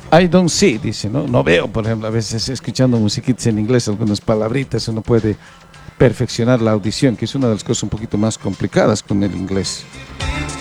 I don't see, dice, ¿no? No veo, por ejemplo, a veces escuchando musiquitas en inglés, algunas palabritas, uno puede perfeccionar la audición, que es una de las cosas un poquito más complicadas con el inglés.